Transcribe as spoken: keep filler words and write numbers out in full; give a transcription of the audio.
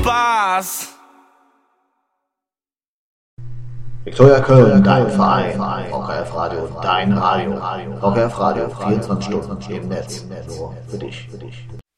Spaß. Viktoria Köln, dein Verein. Rock F M Radio, dein Radio. Rock F M Radio, vierundzwanzig Stunden im Netz. Nur für dich.